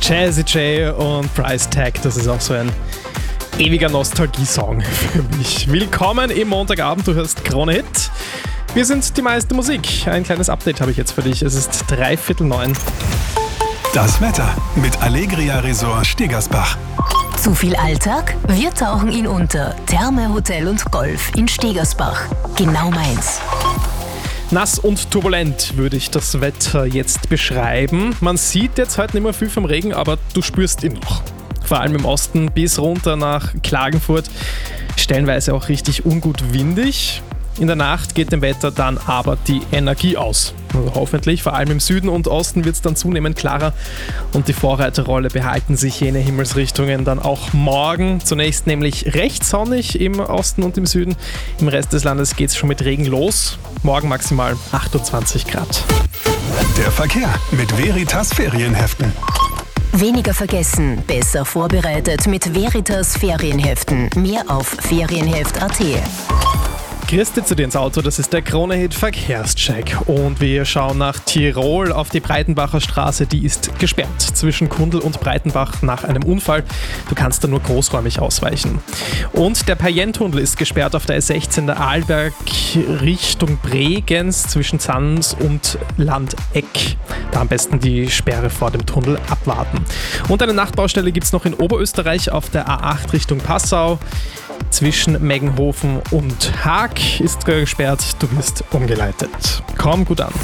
Jazzy J und Price Tag, das ist auch so ein ewiger Nostalgie-Song für mich. Willkommen im Montagabend, du hörst Krone Hit. Wir sind die meiste Musik. Ein kleines Update habe ich jetzt für dich. Es ist 8:45. Das Wetter mit Allegria Resort Stegersbach. Zu viel Alltag? Wir tauchen ihn unter. Therme, Hotel und Golf in Stegersbach. Genau meins. Nass und turbulent würde ich das Wetter jetzt beschreiben. Man sieht jetzt heute nicht mehr viel vom Regen, aber du spürst ihn noch. Vor allem im Osten bis runter nach Klagenfurt. Stellenweise auch richtig ungut windig. In der Nacht geht dem Wetter dann aber die Energie aus. Also hoffentlich, vor allem im Süden und Osten wird es dann zunehmend klarer und die Vorreiterrolle behalten sich jene Himmelsrichtungen dann auch morgen. Zunächst nämlich recht sonnig im Osten und im Süden. Im Rest des Landes geht es schon mit Regen los. Morgen maximal 28 Grad. Der Verkehr mit Veritas Ferienheften. Weniger vergessen, besser vorbereitet mit Veritas Ferienheften. Mehr auf ferienheft.at. Christi zu dir ins Auto, das ist der Krone Hit Verkehrscheck und wir schauen nach Tirol auf die Breitenbacher Straße, die ist gesperrt zwischen Kundl und Breitenbach nach einem Unfall. Du kannst da nur großräumig ausweichen. Und der Payentunnel ist gesperrt auf der A16 der Arlberg Richtung Bregenz zwischen Zans und Landeck. Da am besten die Sperre vor dem Tunnel abwarten. Und eine Nachtbaustelle gibt es noch in Oberösterreich auf der A8 Richtung Passau. Zwischen Meggenhofen und Haag ist gesperrt, du wirst umgeleitet. Komm gut an.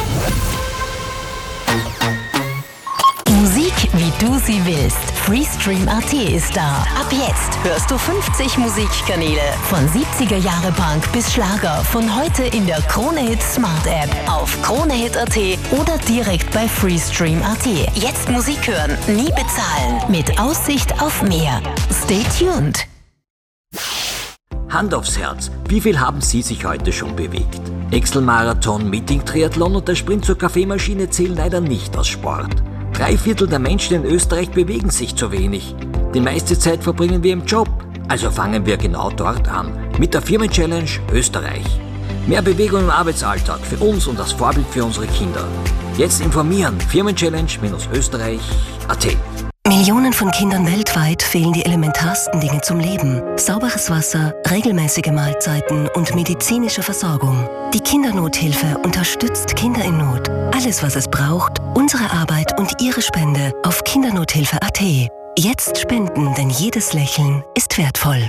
Musik, wie du sie willst. Freestream.at ist da. Ab jetzt hörst du 50 Musikkanäle. Von 70er Jahre Punk bis Schlager. Von heute in der Krone Hit Smart App. Auf kronehit.at oder direkt bei Freestream.at. Jetzt Musik hören, nie bezahlen. Mit Aussicht auf mehr. Stay tuned. Hand aufs Herz, wie viel haben Sie sich heute schon bewegt? Excel-Marathon, Meeting-Triathlon und der Sprint zur Kaffeemaschine zählen leider nicht als Sport. 3/4 der Menschen in Österreich bewegen sich zu wenig. Die meiste Zeit verbringen wir im Job, also fangen wir genau dort an, mit der Firmen-Challenge Österreich. Mehr Bewegung im Arbeitsalltag für uns und als Vorbild für unsere Kinder. Jetzt informieren, Firmenchallenge-Österreich.at. Millionen von Kindern weltweit fehlen die elementarsten Dinge zum Leben. Sauberes Wasser, regelmäßige Mahlzeiten und medizinische Versorgung. Die Kindernothilfe unterstützt Kinder in Not. Alles, was es braucht, unsere Arbeit und Ihre Spende auf kindernothilfe.at. Jetzt spenden, denn jedes Lächeln ist wertvoll.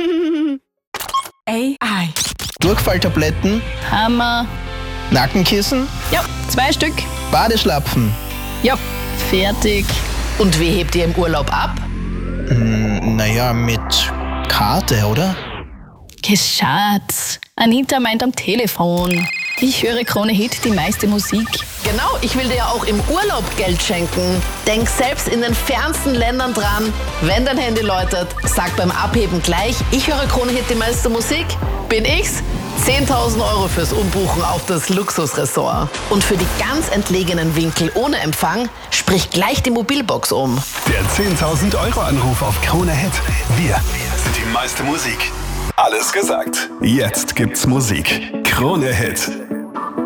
AI. Durchfalltabletten, Hammer. Nackenkissen, Ja, 2 Stück. Badeschlapfen. Ja, fertig. Und wie hebt ihr im Urlaub ab? Naja, mit Karte, oder? Geschatz. Anita meint am Telefon. Ich höre Krone Hit, die meiste Musik. Genau, ich will dir ja auch im Urlaub Geld schenken. Denk selbst in den fernsten Ländern dran. Wenn dein Handy läutet, sag beim Abheben gleich, ich höre Krone Hit, die meiste Musik. Bin ich's? 10.000 € fürs Umbuchen auf das Luxusressort. Und für die ganz entlegenen Winkel ohne Empfang, sprich gleich die Mobilbox um. Der 10.000 € Anruf auf Krone Hit. Wir sind die meiste Musik. Alles gesagt. Jetzt gibt's Musik. Krone Hit.